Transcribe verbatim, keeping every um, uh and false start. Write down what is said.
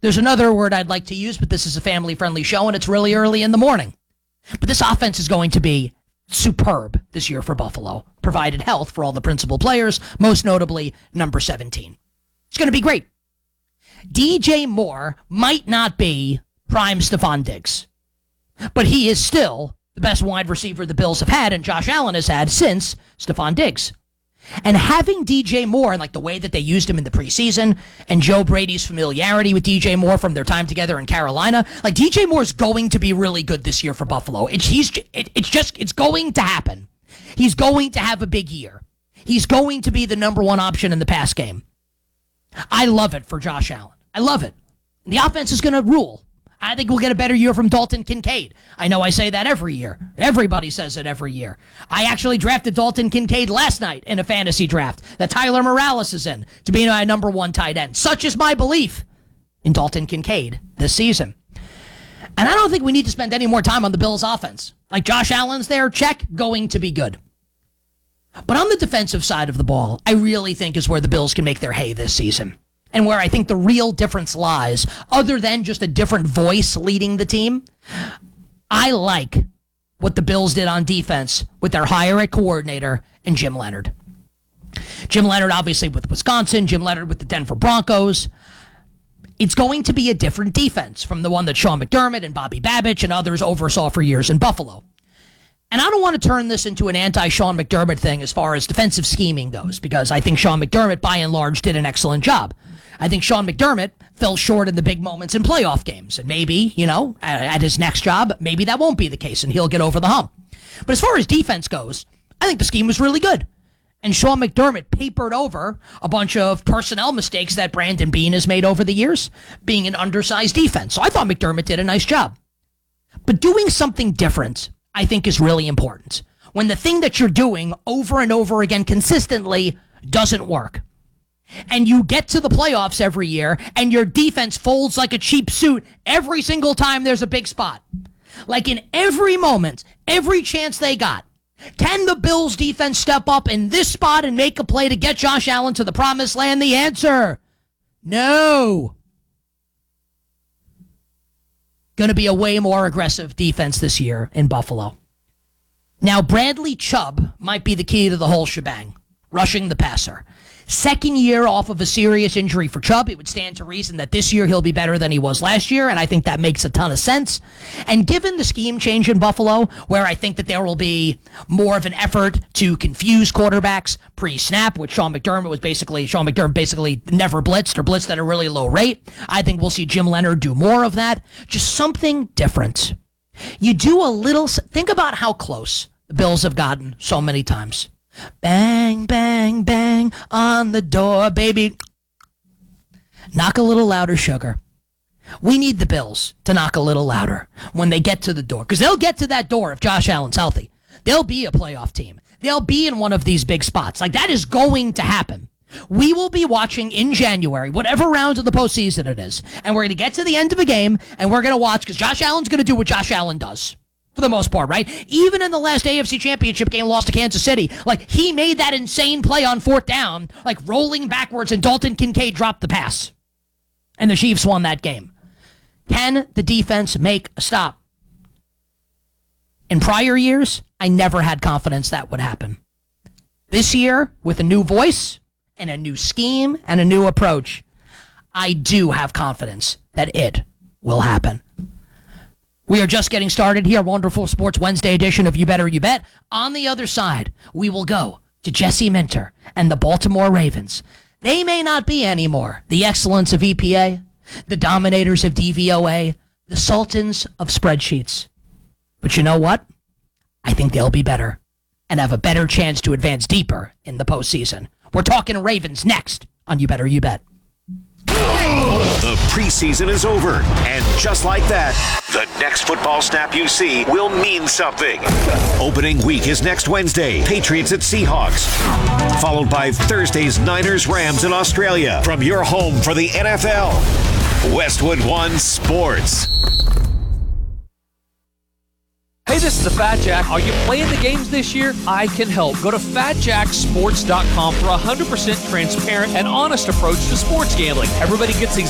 There's another word I'd like to use, but this is a family-friendly show, and it's really early in the morning. But this offense is going to be superb this year for Buffalo, provided health for all the principal players, most notably number seventeen. It's going to be great. D J Moore might not be prime Stephon Diggs, but he is still the best wide receiver the Bills have had and Josh Allen has had since Stephon Diggs. And having D J Moore, and like the way that they used him in the preseason, and Joe Brady's familiarity with D J Moore from their time together in Carolina, like D J Moore is going to be really good this year for Buffalo. It's he's it, it's just it's going to happen. He's going to have a big year. He's going to be the number one option in the pass game. I love it for Josh Allen. I love it. The offense is going to rule. I think we'll get a better year from Dalton Kincaid. I know I say that every year. Everybody says it every year. I actually drafted Dalton Kincaid last night in a fantasy draft that Tyler Morales is in to be my number one tight end. Such is my belief in Dalton Kincaid this season. And I don't think we need to spend any more time on the Bills' offense. Like Josh Allen's there, check, going to be good. But on the defensive side of the ball, I really think is where the Bills can make their hay this season. And where I think the real difference lies, other than just a different voice leading the team, I like what the Bills did on defense with their hire at coordinator and Jim Leonhard. Jim Leonhard, obviously, with Wisconsin, Jim Leonhard with the Denver Broncos. It's going to be a different defense from the one that Sean McDermott and Bobby Babich and others oversaw for years in Buffalo. And I don't want to turn this into an anti-Sean McDermott thing as far as defensive scheming goes, because I think Sean McDermott, by and large, did an excellent job. I think Sean McDermott fell short in the big moments in playoff games. And maybe, you know, at his next job, maybe that won't be the case and he'll get over the hump. But as far as defense goes, I think the scheme was really good. And Sean McDermott papered over a bunch of personnel mistakes that Brandon Beane has made over the years, being an undersized defense. So I thought McDermott did a nice job. But doing something different, I think, is really important. When the thing that you're doing over and over again consistently doesn't work. And you get to the playoffs every year, and your defense folds like a cheap suit every single time there's a big spot. Like in every moment, every chance they got. Can the Bills defense step up in this spot and make a play to get Josh Allen to the promised land? The answer, no. Going to be a way more aggressive defense this year in Buffalo. Now, Bradley Chubb might be the key to the whole shebang, rushing the passer. Second year off of a serious injury for Chubb, it would stand to reason that this year he'll be better than he was last year, and I think that makes a ton of sense. And given the scheme change in Buffalo, where I think that there will be more of an effort to confuse quarterbacks pre-snap, which Sean McDermott was basically, Sean McDermott basically never blitzed or blitzed at a really low rate, I think we'll see Jim Leonhard do more of that. Just something different. You do a little, think about how close the Bills have gotten so many times. Bang, bang, bang on the door, baby. Knock a little louder, sugar. We need the Bills to knock a little louder when they get to the door, because they'll get to that door if Josh Allen's healthy. They'll be a playoff team. They'll be in one of these big spots. Like, that is going to happen. We will be watching in January, whatever round of the postseason it is, and we're going to get to the end of a game, and we're going to watch, because Josh Allen's going to do what Josh Allen does. For the most part, right? Even in the last A F C Championship game lost to Kansas City, like, he made that insane play on fourth down, like rolling backwards, and Dalton Kincaid dropped the pass. And the Chiefs won that game. Can the defense make a stop? In prior years, I never had confidence that would happen. This year, with a new voice and a new scheme and a new approach, I do have confidence that it will happen. We are just getting started here. Wonderful Sports Wednesday edition of You Better You Bet. On the other side, we will go to Jesse Minter and the Baltimore Ravens. They may not be anymore the excellence of E P A, the dominators of D V O A, the sultans of spreadsheets. But you know what? I think they'll be better and have a better chance to advance deeper in the postseason. We're talking Ravens next on You Better You Bet. The preseason is over, and just like that, the next football snap you see will mean something. Opening week is next Wednesday, Patriots at Seahawks, followed by Thursday's Niners Rams in Australia. From your home for the N F L, Westwood One Sports. Hey, this is the Fat Jack. Are you playing the games this year? I can help. Go to fat jack sports dot com for a one hundred percent transparent and honest approach to sports gambling. Everybody gets